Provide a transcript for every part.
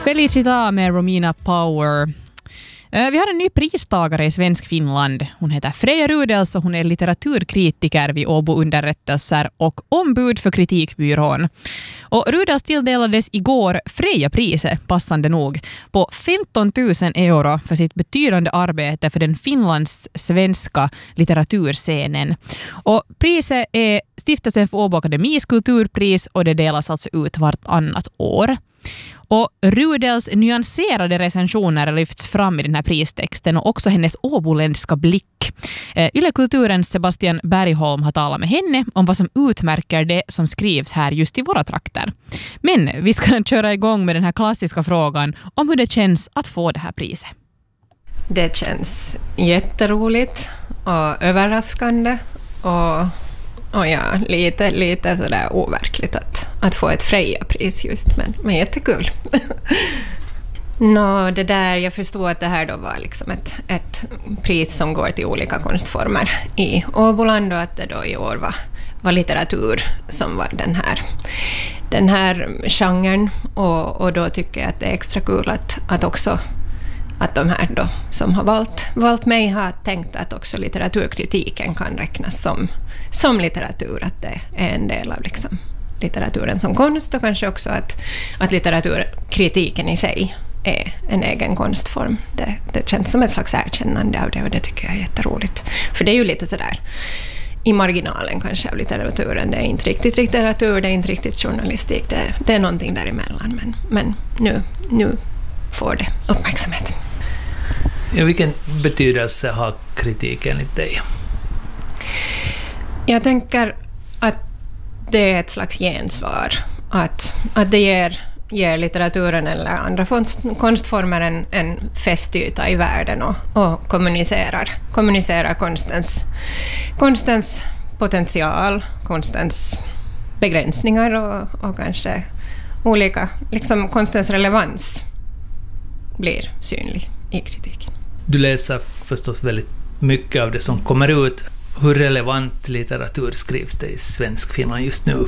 Felicita med Romina Power. Vi har en ny pristagare i Svensk Finland. Hon heter Freja Rudels och hon är litteraturkritiker vid Åbo Underrättelser och ombud för Kritikbyrån. Och Rudels tilldelades igår Freja-priset, passande nog, på 15 000 euro för sitt betydande arbete för den finlands-svenska litteraturscenen. Och priset är Stiftelsen för Åbo Akademis kulturpris och det delas alltså ut vartannat år. Och Rudels nyanserade recensioner lyfts fram i den här pristexten och också hennes åboländska blick. Yle Kulturens Sebastian Bergholm har talat med henne om vad som utmärker det som skrivs här just i våra trakter. Men vi ska köra igång med den här klassiska frågan om hur det känns att få det här priset. Det känns jätteroligt och överraskande och ja, lite sådär overkligt att få ett Freja-pris just, men jättekul. Det där, jag förstår att det här då var liksom ett pris som går till olika konstformer i Åboland och att det då i år var litteratur som var den här genren och då tycker jag att det är extra kul att också att de här då som har valt mig har tänkt att också litteraturkritiken kan räknas som litteratur, att det är en del av liksom litteraturen som konst och kanske också att litteraturkritiken i sig är en egen konstform. Det känns som ett slags erkännande av det och det tycker jag är jätteroligt. För det är ju lite sådär i marginalen kanske av litteraturen. Det är inte riktigt litteratur, det är inte riktigt journalistik. Det är någonting däremellan. Men nu får det uppmärksamhet. Ja, vilken betydelse har kritiken enligt dig? Jag tänker att det är ett slags gensvar. Att det ger litteraturen eller andra konstformer en fästyta i världen och kommunicerar konstens potential, konstens begränsningar och kanske olika, liksom konstens relevans blir synlig i kritiken. Du läser förstås väldigt mycket av det som kommer ut. Hur relevant litteratur skrivs det i Svensk Finland just nu?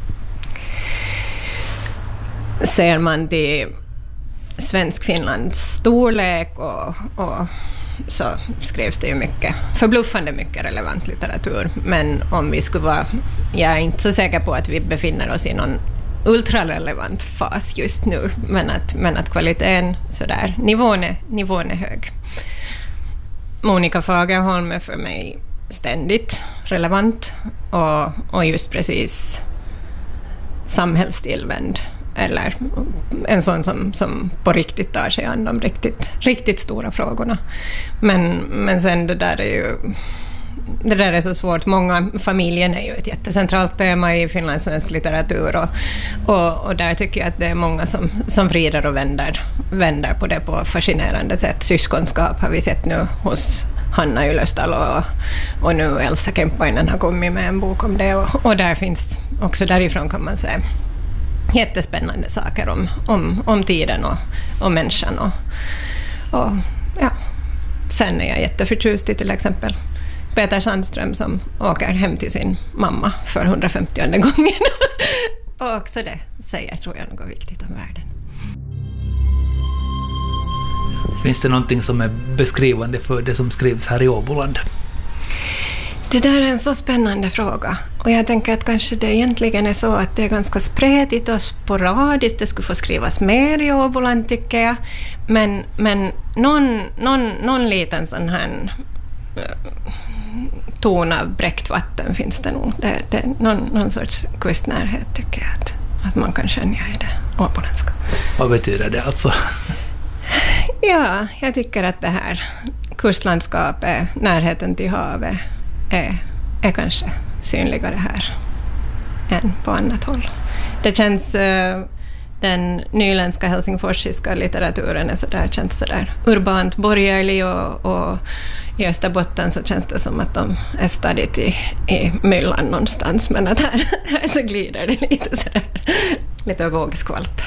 Ser man till Svensk Finlands storlek och så skrivs det ju förbluffande mycket relevant litteratur. Men om vi skulle vara, jag är inte så säker på att vi befinner oss i någon ultrarelevant fas just nu, men att kvaliteten sådär, nivån är hög. Monica Fagerholm är för mig ständigt relevant och just precis samhällstillvänd eller en sån som på riktigt tar sig an de riktigt stora frågorna. Men sen det där är så svårt. Familjen är ju ett jättecentralt tema i finlandssvensk litteratur och där tycker jag att det är många som vrider och vänder på det på fascinerande sätt. Syskonskap har vi sett nu hos Hanna Ylöstalo och nu Elsa Kemppainen har kommit med en bok om det och där finns också därifrån kan man säga jättespännande saker om tiden och människan och ja. Sen är jag jätteförtjust i till exempel Peter Sandström som åker hem till sin mamma för 150:e gången. Och också det säger, tror jag, något viktigt om världen. Finns det någonting som är beskrivande för det som skrivs här i Åboland? Det där är en så spännande fråga. Och jag tänker att kanske det egentligen är så att det är ganska spretigt och sporadiskt. Det skulle få skrivas mer i Åboland tycker jag. Men någon liten sån här ton av bräckt vatten finns det nog. Det är någon sorts kustnärhet tycker jag att man kan skönja i det åboländska. Vad betyder det alltså? Ja, jag tycker att det här kustlandskapet, närheten till havet är kanske synligare här än på annat håll. Det känns den nyländska helsingforsiska litteraturen är känns sådär urbant borgerlig och i Österbotten så känns det som att de är stadigt i myllan någonstans, men att här så glider det lite sådär, lite vågskvalp.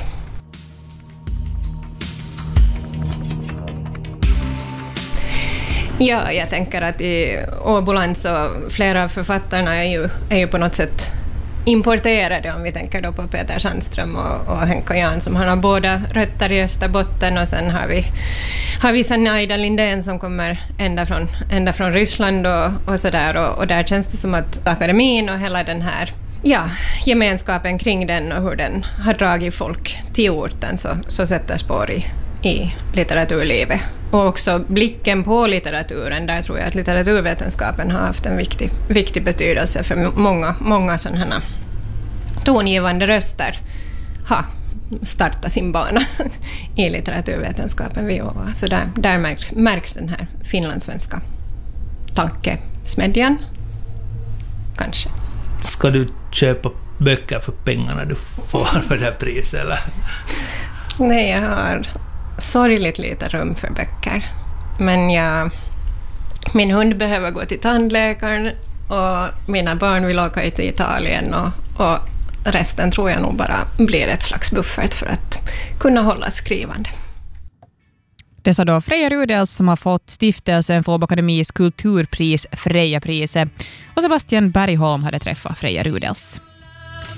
Ja, jag tänker att i Åboland så flera av författarna är ju på något sätt importerade, om vi tänker då på Peter Sandström och Henka Jan, som har båda rötter i Österbotten, och sen har vi Naida Lindén som kommer ända från Ryssland och sådär, och där känns det som att akademin och hela den här gemenskapen kring den och hur den har dragit folk till orten så sätter spår i litteraturlivet. Och också blicken på litteraturen, där tror jag att litteraturvetenskapen har haft en viktig betydelse för många sådana tongivande röster har startat sin bana i litteraturvetenskapen vid Åva. Så där märks den här finlandssvenska tankesmedjan, kanske. Ska du köpa böcker för pengarna du får för det här priset, eller? Nej, jag har sorgligt lite rum för böcker. Men min hund behöver gå till tandläkaren och mina barn vill åka till Italien och resten tror jag nog bara blir ett slags buffert för att kunna hålla skrivande. Det sa då Freja Rudels, som har fått stiftelsen för Åbo Akademis kulturpris Freja-priset, och Sebastian Bergholm hade träffat Freja Rudels.